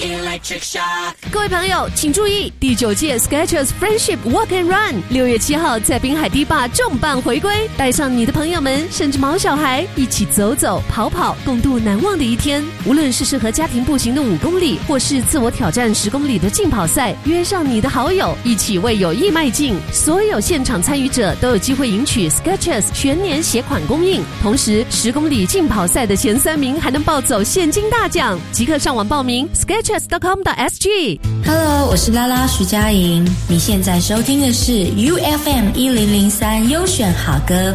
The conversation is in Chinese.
Electric Shock。 各位朋友请注意，第9届 Skechers Friendship Walk and Run 6月7号在滨海堤坝重磅回归，带上你的朋友们甚至毛小孩一起走走跑跑，共度难忘的一天。无论是适合家庭步行的5公里，或是自我挑战10公里的竞跑赛，约上你的好友一起为友谊迈进。所有现场参与者都有机会赢取 Skechers 全年鞋款供应，同时10公里竞跑赛的前3名还能抱走现金大奖。即刻上网报名 skechers.com.sg。Hello， 我是拉拉徐佳莹，你现在收听的是 UFM 1003优选好歌。